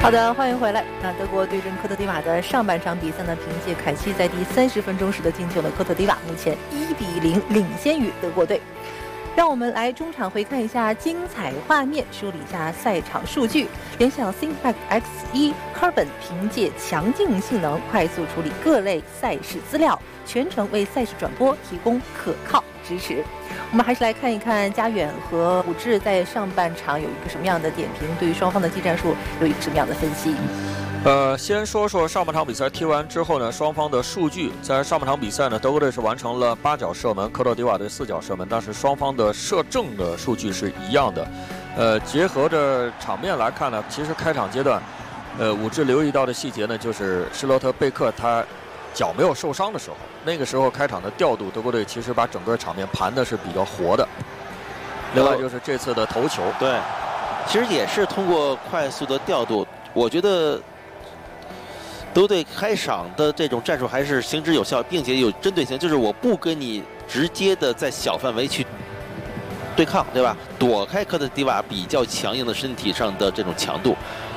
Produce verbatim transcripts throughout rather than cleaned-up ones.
好的，欢迎回来。那德国对阵科特迪瓦的上半场比赛呢，凭借凯西在第三十分钟时的进球呢，科特迪瓦目前一比零领先于德国队。让我们来中场回看一下精彩画面，梳理一下赛场数据。联想 ThinkPad X 一 Carbon 凭借强劲性能，快速处理各类赛事资料，全程为赛事转播提供可靠支持。我们还是来看一看佳远和武志在上半场有一个什么样的点评，对于双方的技战术有一个什么样的分析。 呃，先说说上半场比赛踢完之后呢，双方的数据。在上半场比赛呢，德国队是完成了八脚射门，科特迪瓦队四脚射门，但是双方的射正的数据是一样的。呃，结合着场面来看呢，其实开场阶段，呃，武志留意到的细节呢，就是施罗特贝克他脚没有受伤的时候，那个时候开场的调度，德国队其实把整个场面盘的是比较活的。另外就是这次的头球， 对，其实也是通过快速的调度，我觉得德国队开场的这种战术还是行之有效，并且有针对性，就是我不跟你直接的在小范围去对抗，对吧？躲开科特迪瓦比较强硬的身体上的这种强度。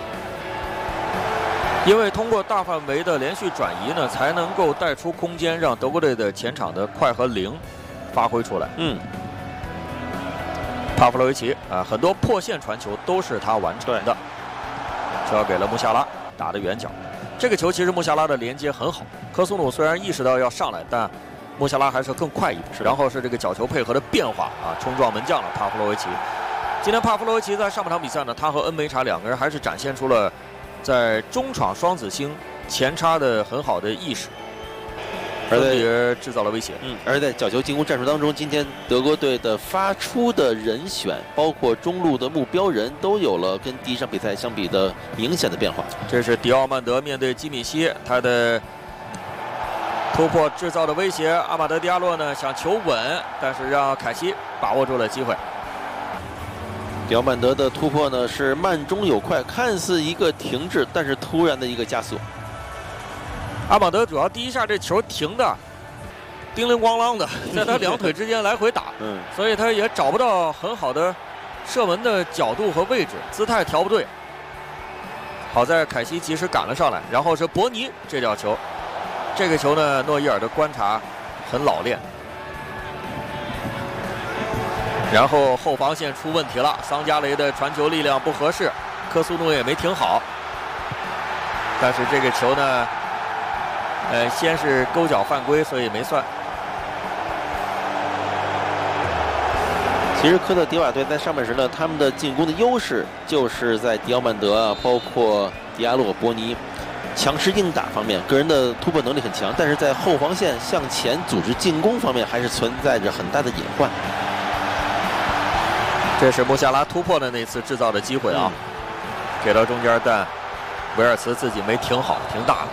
因为通过大范围的连续转移呢，才能够带出空间，让德国队的前场的快和灵发挥出来。嗯，帕夫洛维奇啊，很多破线传球都是他完成的，交给了穆夏拉，打的远角。这个球其实穆夏拉的连接很好，科苏努虽然意识到要上来，但穆夏拉还是更快一点。然后是这个角球配合的变化啊，冲撞门将了帕夫洛维奇。今天帕夫洛维奇在上半场比赛呢，他和恩梅查两个人还是展现出了在中场双子星前插的很好的意识，分别制造了威胁。 嗯，而在角球进攻战术当中，今天德国队的发出的人选，包括中路的目标人，都有了跟第一场比赛相比的明显的变化。 这是迪奥曼德面对基米希，他的突破制造的威胁。阿马德迪亚洛呢想求稳，但是让凯西把握住了机会。 迪奥曼德的突破呢是慢中有快，看似一个停滞，但是突然的一个加速。 阿马德主要第一下这球停的叮铃咣啷的，在他两腿之间来回打，嗯，所以他也找不到很好的射门的角度和位置，姿态调不对。好在凯西及时赶了上来，然后是伯尼这脚球，这个球呢诺伊尔的观察很老练。然后后防线出问题了，桑加雷的传球力量不合适，科苏努也没停好。但是这个球呢，呃，先是勾脚犯规，所以没算。 其实科特迪瓦队在上半时呢，他们的进攻的优势就是在迪奥曼德啊，包括迪亚洛、伯尼强势硬打方面，个人的突破能力很强，但是在后防线向前组织进攻方面，还是存在着很大的隐患。 这是穆夏拉突破的那次制造的机会啊，嗯、给到中间，但维尔茨自己没停好，停大了。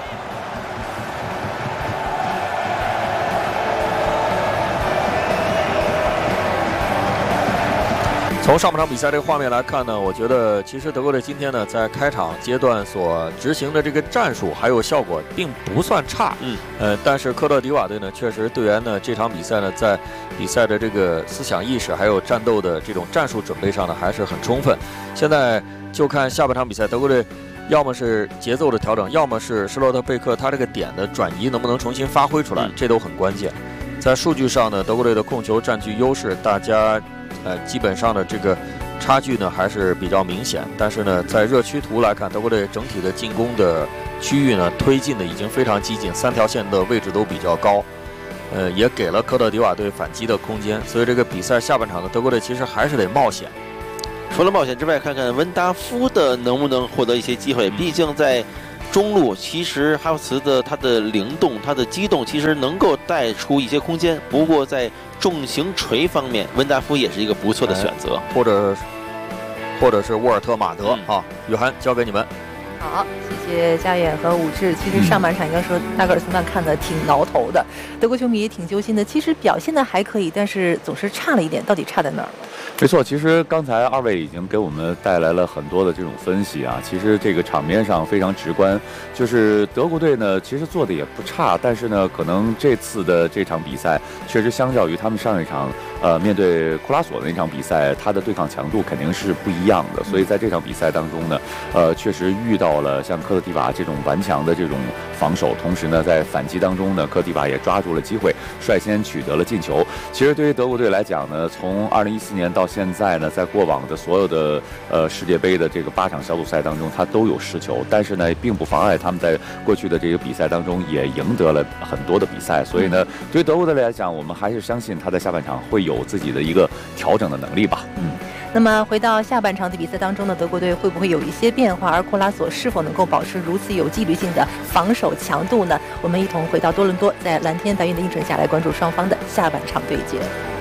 从上半场比赛这个画面来看呢，我觉得其实德国队今天呢在开场阶段所执行的这个战术还有效果并不算差，嗯，呃，但是科特迪瓦队呢确实队员呢这场比赛呢在比赛的这个思想意识还有战斗的这种战术准备上呢还是很充分。现在就看下半场比赛，德国队要么是节奏的调整，要么是施洛特贝克他这个点的转移能不能重新发挥出来，这都很关键。在数据上呢，德国队的控球占据优势，大家呃，基本上的这个差距呢还是比较明显，但是呢，在热区图来看，德国队整体的进攻的区域呢推进的已经非常激进，三条线的位置都比较高，呃，也给了科特迪瓦队反击的空间，所以这个比赛下半场的德国队其实还是得冒险。 除了冒险之外，看看温达夫的能不能获得一些机会，毕竟在中路，其实哈弗茨的他的灵动、他的机动，其实能够带出一些空间。不过在重型锤方面，温达夫也是一个不错的选择， 哎、或者或者是沃尔特马德、嗯、啊。雨涵，交给你们。 好，谢谢佳远和武志。其实上半场应该说纳格尔斯曼看得挺挠头的，德国球迷也挺揪心的。其实表现的还可以，但是总是差了一点，到底差在哪儿了？ 没错，其实刚才二位已经给我们带来了很多的这种分析啊。其实这个场面上非常直观，就是德国队呢，其实做的也不差，但是呢，可能这次的这场比赛确实相较于他们上一场呃面对库拉索的那场比赛，他的对抗强度肯定是不一样的。所以在这场比赛当中呢，呃，确实遇到了像科特迪瓦这种顽强的这种防守，同时呢，在反击当中呢，科特迪瓦也抓住了机会，率先取得了进球。其实对于德国队来讲呢，从二零一四年到现在呢，在过往的所有的呃世界杯的这个八场小组赛当中，他都有失球，但是呢，并不妨碍他们在过去的这个比赛当中也赢得了很多的比赛。所以呢，对于德国队来讲，我们还是相信他在下半场会有自己的一个调整的能力吧。 嗯。那么回到下半场的比赛当中呢，德国队会不会有一些变化？而库拉索是否能够保持如此有纪律性的防守强度呢？我们一同回到多伦多，在蓝天白云的映衬下来关注双方的下半场对决。